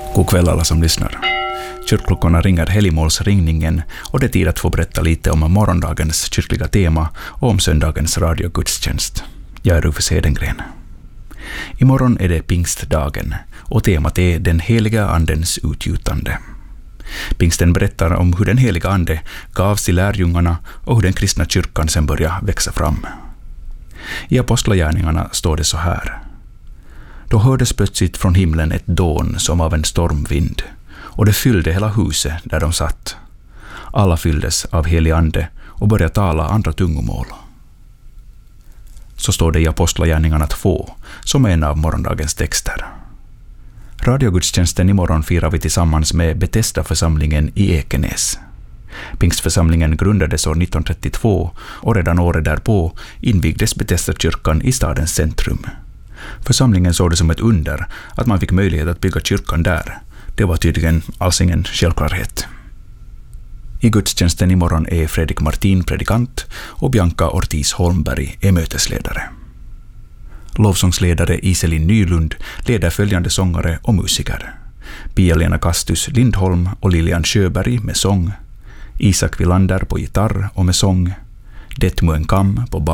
God kväll alla som lyssnar. Kyrkklockorna ringer helgmålsringningen och det är tid att få berätta lite om morgondagens kyrkliga tema och om söndagens radiogudstjänst. Jag är Rufus Hedengren. Imorgon är det pingstdagen och temat är den heliga andens utgjutande. Pingsten berättar om hur den heliga ande gavs till lärjungarna och hur den kristna kyrkan sen började växa fram. I apostlagärningarna står det så här. Då hördes plötsligt från himlen ett dån som av en stormvind, och det fyllde hela huset där de satt. Alla fylldes av helig ande och började tala andra tungomål. Så står det i apostlagärningarna 2, som är en av morgondagens texter. Radiogudstjänsten imorgon firar vi tillsammans med Betesda-församlingen i Ekenäs. Pingstförsamlingen grundades år 1932 och redan året därpå invigdes Betesda-kyrkan i stadens centrum. Församlingen såg det som ett under att man fick möjlighet att bygga kyrkan där. Det var tydligen alls ingen självklarhet. I gudstjänsten imorgon är Fredrik Martin predikant och Bianca Ortiz Holmberg är mötesledare. Lovsångsledare Iselin Nylund leder följande sångare och musiker. Pia-Lena Kastus Lindholm och Lilian Sjöberg med sång. Isak Villander på gitarr och med sång. Detmuen Kam på bas.